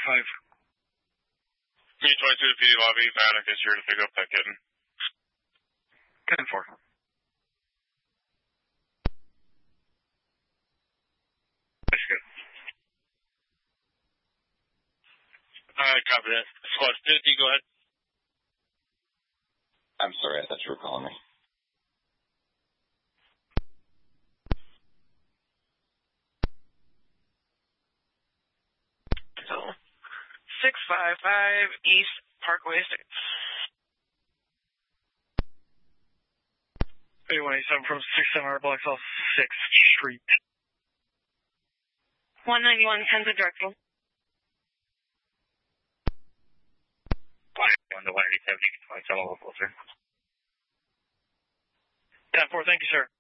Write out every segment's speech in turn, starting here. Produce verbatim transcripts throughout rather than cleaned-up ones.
five. Me twenty-two to P D lobby, Maddox is here to pick up that kitten. ten four. That's good. Alright, copy that. Squad fifty, go ahead. I'm sorry, I thought you were calling me. So, six five five East Parkway Estates. eighty-one eighty-seven from six seven hundred blocks off sixth Street. one ninety-one Kenza Drexel. one to one eighty-seven, twenty-seven, a little closer. ten four, thank you, sir.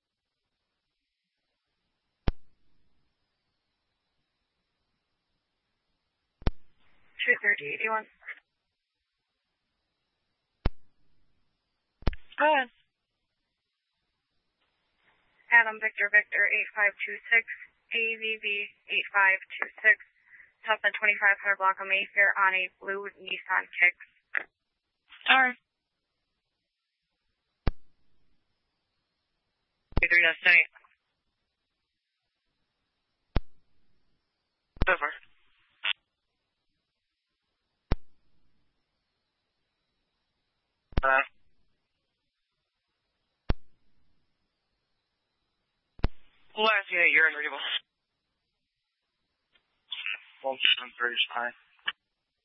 two thirty, eighty-one. Go ahead. Adam Victor Victor eight five two six, A V V eight five two six, top of twenty-five hundred block of Mayfair on a blue Nissan Kicks. Alright. three eight. Over. Uh, Last unit, you're in Regal. one seven three is fine.